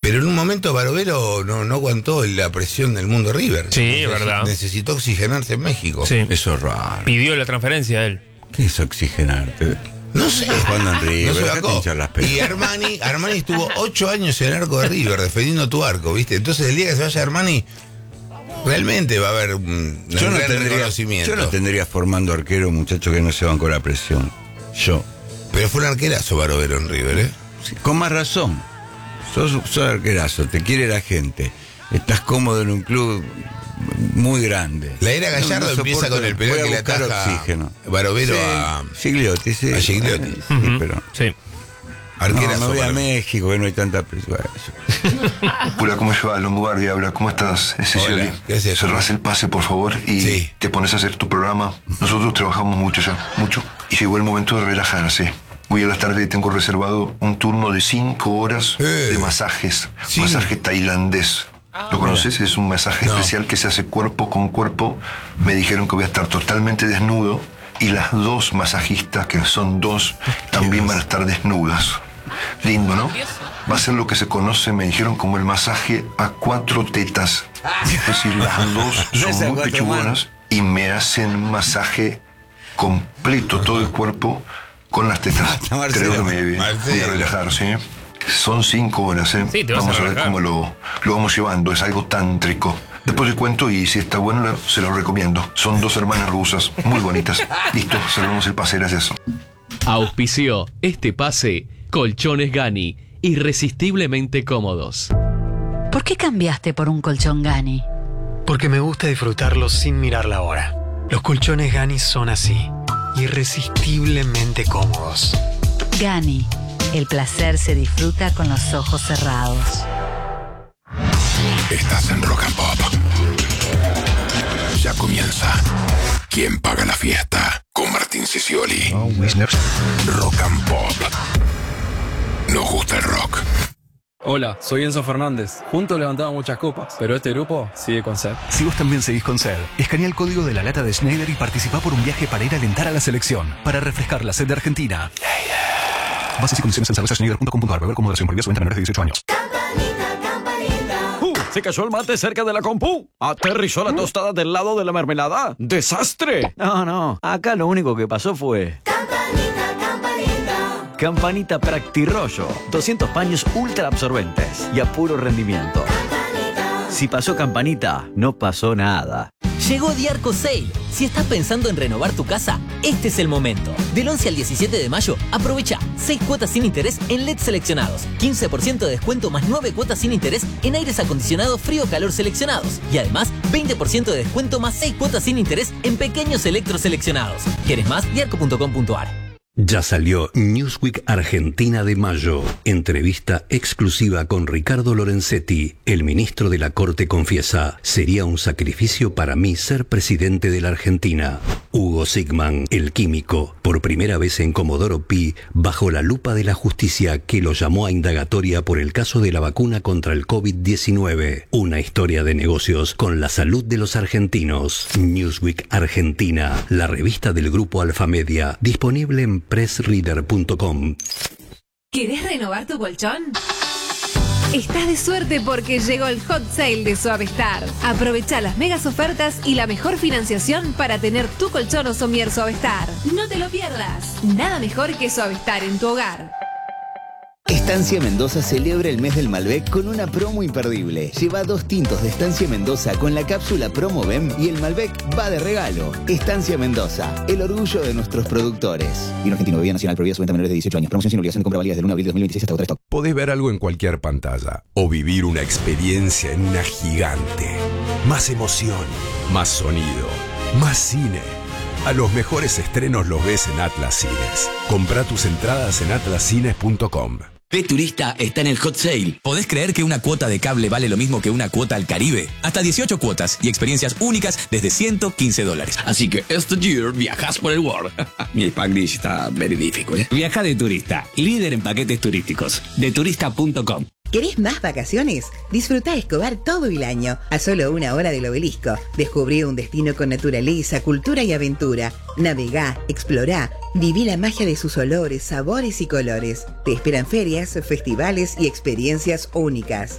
Pero en un momento Barovero no aguantó la presión del mundo River. Sí, verdad. Necesitó oxigenarse en México. Sí. Eso es raro. Pidió la transferencia a él. ¿Qué es oxigenarte? No sé. Jugando en River, No se dejate bajó. hinchar las pelotas. Y Armani estuvo 8 años en el arco de River defendiendo tu arco, ¿viste? Entonces el día que se vaya Armani, realmente va a haber un gran reconocimiento. Yo no tendría formando arquero muchacho que no se bancó la presión. Yo. Pero fue un arquerazo Barovero en River, ¿eh? Sí, con más razón. Sos arquerazo, te quiere la gente. Estás cómodo en un club muy grande. La era Gallardo No empieza soporto, con el penal voy a que le buscar ataja oxígeno. Barovero Sí, a Gigliotti, sí. a Gigliotti. Sí, pero Sí. arquerazo. no, me voy a Barovero. México, que no hay tanta presión. Hola, ¿cómo lleva? Longobardi habla, ¿cómo estás? Es Sicioli. Hola, ¿qué haces? Cerrás el pase, por favor, y Sí. te pones a hacer tu programa. Nosotros trabajamos mucho ya, mucho. Y llegó el momento de relajarse. Hoy a la tarde tengo reservado un turno de 5 horas de masajes. Sí. Masaje tailandés. ¿Lo conoces? Es un masaje No. especial que se hace cuerpo con cuerpo. Me dijeron que voy a estar totalmente desnudo y las dos masajistas, que son dos, también van a estar desnudas. Lindo, ¿no? Va a ser lo que se conoce, me dijeron, como el masaje a 4 tetas. Es decir, las dos No es a son muy 4 pechugonas y me hacen masaje completo, todo el cuerpo, con las tetas. Marcelo. Creo que me voy a relajar, ¿sí? Son 5 horas, ¿eh? Sí, te vas a Vamos a ver relajar. cómo lo vamos llevando. Es algo tántrico. Después le cuento y si está bueno, se lo recomiendo. Son 2 hermanas rusas, muy bonitas. Listo, cerramos el pase, gracias. Auspició este pase Colchones Gani, irresistiblemente cómodos. ¿Por qué cambiaste por un colchón Gani? Porque me gusta disfrutarlo sin mirar la hora. Los colchones Gani son así, irresistiblemente cómodos. Gani, el placer se disfruta con los ojos cerrados. Estás en Rock and Pop. Ya comienza. ¿Quién paga la fiesta? Con Martín Sicioli. Rock and Pop. Nos gusta el rock. Hola, soy Enzo Fernández. Juntos levantamos muchas copas, pero este grupo sigue con sed. Si vos también seguís con sed, escanea el código de la lata de Schneider y participá por un viaje para ir a alentar a la selección, para refrescar la sed de Argentina. Bases y condiciones en cervezaschneider.com.ar. Beber con moderación, prohibida su venta a menores de 18 años. Se cayó el mate cerca de la compu. Aterrizó la tostada del lado de la mermelada. ¡Desastre! No, acá lo único que pasó fue... Campanita Practirollo. 200 paños ultra absorbentes y a puro rendimiento. Si pasó Campanita, no pasó nada. Llegó Diarco Sale. Si estás pensando en renovar tu casa, este es el momento. Del 11 al 17 de mayo, aprovecha 6 cuotas sin interés en LED seleccionados, 15% de descuento más 9 cuotas sin interés en aires acondicionados frío-calor seleccionados y además 20% de descuento más 6 cuotas sin interés en pequeños electros seleccionados. ¿Quieres más? Diarco.com.ar. Ya salió Newsweek Argentina de mayo. Entrevista exclusiva con Ricardo Lorenzetti. El ministro de la Corte confiesa: sería un sacrificio para mí ser presidente de la Argentina. Hugo Sigman, el químico, por primera vez en Comodoro Pi, bajo la lupa de la justicia que lo llamó a indagatoria por el caso de la vacuna contra el COVID-19. Una historia de negocios con la salud de los argentinos. Newsweek Argentina, la revista del grupo Alfamedia, disponible en pressreader.com. ¿Querés renovar tu colchón? Estás de suerte porque llegó el hot sale de Suavestar. Aprovecha las megas ofertas y la mejor financiación para tener tu colchón o somier Suavestar. No te lo pierdas. Nada mejor que Suavestar en tu hogar. Estancia Mendoza celebra el mes del Malbec con una promo imperdible. Lleva 2 tintos de Estancia Mendoza con la cápsula Promo BEM y el Malbec va de regalo. Estancia Mendoza, el orgullo de nuestros productores. Vino argentino, bebida nacional, prohibida su venta a menores de 18 años. Promoción sin obligación de compra válida desde el 1 de abril de 2026 hasta agotar stock. Podés ver algo en cualquier pantalla o vivir una experiencia en una gigante. Más emoción, más sonido, más cine. A los mejores estrenos los ves en Atlas Cines. Comprá tus entradas en atlascines.com. Turista está en el hot sale. ¿Podés creer que una cuota de cable vale lo mismo que una cuota al Caribe? Hasta 18 cuotas y experiencias únicas desde $115. Así que este year viajas por el world. Mi Spanish está verídico, ¿eh? Viaja de turista, líder en paquetes turísticos. Deturista.com. ¿Querés más vacaciones? Disfruta Escobar todo el año, a solo 1 hora del obelisco. Descubrí un destino con naturaleza, cultura y aventura. Navegá, explorá, viví la magia de sus olores, sabores y colores. Te esperan ferias, festivales y experiencias únicas.